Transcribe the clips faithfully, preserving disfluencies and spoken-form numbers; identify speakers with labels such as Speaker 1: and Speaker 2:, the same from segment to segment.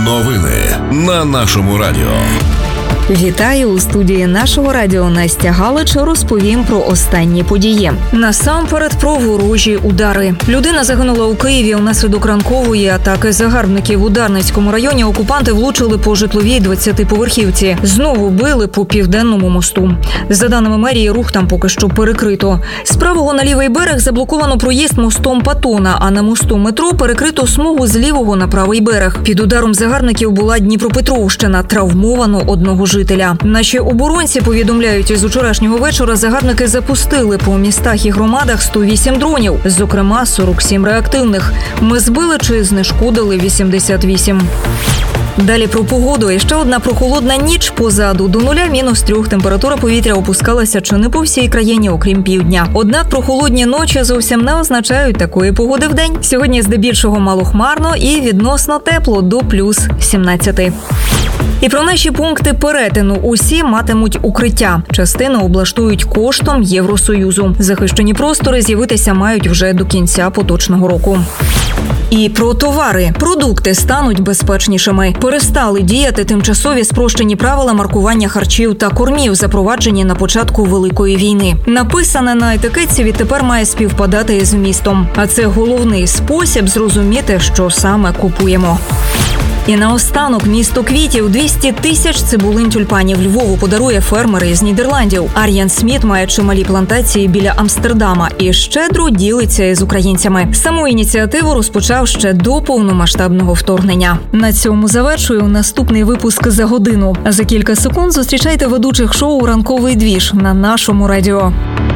Speaker 1: Новини на нашому радіо.
Speaker 2: Вітаю! У студії нашого радіо Настя Галич розповім про останні події. Насамперед про ворожі удари. Людина загинула у Києві внаслідок ранкової атаки загарбників. У Дарницькому районі окупанти влучили по житловій двадцятиповерхівці. Знову били по Південному мосту. За даними мерії, рух там поки що перекрито. З правого на лівий берег заблоковано проїзд мостом Патона, а на мосту метро перекрито смугу з лівого на правий берег. Під ударом загарбників була Дніпропетровщина. Травмовано одного жителя. Наші оборонці повідомляють, із вчорашнього вечора загарбники запустили по містах і громадах сто вісім дронів, зокрема сорок сім реактивних. Ми збили чи знешкодили вісімдесят вісім. Далі про погоду. І ще одна прохолодна ніч позаду. До нуля мінус трьох температура повітря опускалася чи не по всій країні, окрім півдня. Однак прохолодні ночі зовсім не означають такої погоди вдень. Сьогодні здебільшого малохмарно і відносно тепло до плюс сімнадцяти. І про наші пункти перетину. Усі матимуть укриття. Частину облаштують коштом Євросоюзу. Захищені простори з'явитися мають вже до кінця поточного року. І про товари. Продукти стануть безпечнішими. Перестали діяти тимчасові спрощені правила маркування харчів та кормів, запроваджені на початку Великої війни. Написане на етикетці відтепер має співпадати із вмістом. А це головний спосіб зрозуміти, що саме купуємо. І наостанок місто квітів. двісті тисяч цибулин тюльпанів Львову подарує фермер із Нідерландів. Ар'ян Сміт має чималі плантації біля Амстердама і щедро ділиться із українцями. Саму ініціативу розпочав ще до повномасштабного вторгнення. На цьому завершую наступний випуск за годину. За кілька секунд зустрічайте ведучих шоу «Ранковий двіж» на нашому радіо.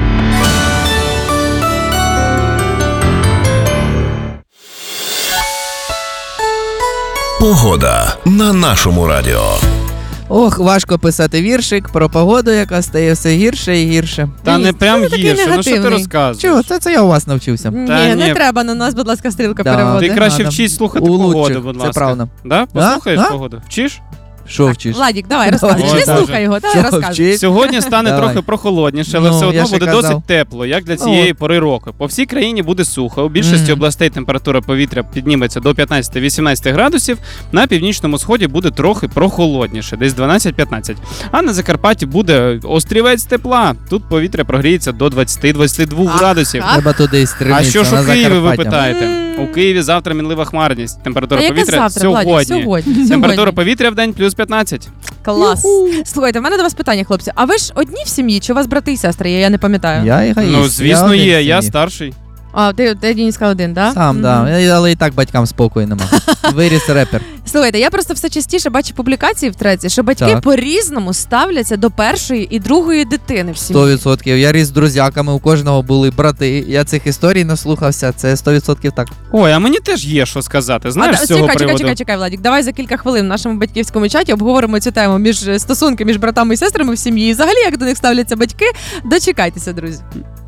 Speaker 1: Погода на нашому радіо.
Speaker 3: Ох, важко писати віршик про погоду, яка стає все гірше і гірше.
Speaker 4: Та не прям гірше, ну що ти розказуєш?
Speaker 3: Чого? Це, це я у вас навчився.
Speaker 5: Ні,
Speaker 4: Та
Speaker 5: не
Speaker 4: ні.
Speaker 5: треба, на нас, будь ласка, стрілка
Speaker 3: Да.
Speaker 5: переводи.
Speaker 4: Ти краще
Speaker 3: Надо.
Speaker 4: вчись слухати
Speaker 3: У
Speaker 4: погоду,
Speaker 3: лучших,
Speaker 4: будь
Speaker 3: це
Speaker 4: ласка.
Speaker 3: правда.
Speaker 4: Да? Послухаєш
Speaker 3: А?
Speaker 4: погоду? Вчиш?
Speaker 3: Що вчиш?
Speaker 5: Владік, давай,
Speaker 3: Давай.
Speaker 5: розказуй.
Speaker 4: Ой,
Speaker 5: Не
Speaker 4: Боже.
Speaker 5: слухай його, давай
Speaker 3: Що
Speaker 5: розказуй.
Speaker 3: вчить?
Speaker 4: Сьогодні стане
Speaker 3: Давай.
Speaker 4: трохи прохолодніше, але
Speaker 3: Ну,
Speaker 4: все
Speaker 3: я
Speaker 4: одно
Speaker 3: ж
Speaker 4: буде
Speaker 3: казав.
Speaker 4: досить тепло, як для цієї
Speaker 3: От.
Speaker 4: пори року. По всій країні буде сухо. У більшості
Speaker 3: Мгм.
Speaker 4: областей температура повітря підніметься до п'ятнадцять-вісімнадцять градусів. На північному сході буде трохи прохолодніше, десь дванадцять-п'ятнадцять. А на Закарпатті буде острівець тепла. Тут повітря прогріється до двадцять-двадцять два
Speaker 5: Ах,
Speaker 4: градусів.
Speaker 5: ах.
Speaker 3: Треба туди
Speaker 4: А
Speaker 3: стремитися,
Speaker 4: що ж
Speaker 3: на
Speaker 4: у Києві, ви
Speaker 3: Закарпаття.
Speaker 4: питаєте?
Speaker 5: М.
Speaker 4: У Києві завтра мінлива хмарність. Температура
Speaker 5: Та яке
Speaker 4: повітря
Speaker 5: завтра, Владік?
Speaker 4: сьогодні.
Speaker 5: Сьогодні.
Speaker 4: Температура
Speaker 5: Сьогодні.
Speaker 4: повітря в день плюс п'ятнадцять.
Speaker 5: Клас. Слухайте, в мене до вас питання, хлопці. А ви ж одні в сім'ї, чи у вас брати і сестри? є? Я не пам'ятаю.
Speaker 3: Я егоїст.
Speaker 4: Ну, звісно,
Speaker 3: один
Speaker 4: є.
Speaker 3: в
Speaker 4: Я
Speaker 3: сім'ї.
Speaker 4: старший.
Speaker 5: А, ти, ти Дениска один, да?
Speaker 3: Сам,
Speaker 5: Мгм.
Speaker 3: да. Я- Але і так батькам спокою нема. Виріс репер.
Speaker 5: Слухайте, я просто все частіше бачу публікації в треці, що батьки
Speaker 3: Так.
Speaker 5: по-різному ставляться до першої і другої дитини в сім'ї.
Speaker 3: сто відсотків. Я ріс з друзяками, у кожного були брати. Я цих історій наслухався, це сто відсотків так.
Speaker 4: Ой, а мені теж є що сказати. Знаєш,
Speaker 5: а,
Speaker 4: з цього
Speaker 5: чекай,
Speaker 4: приводу.
Speaker 5: чекай, чекай, чекай, Владік. Давай за кілька хвилин в нашому батьківському чаті обговоримо цю тему між стосунки між братами і сестрами в сім'ї. І взагалі, як до них ставляться батьки. Дочекайтеся, друзі.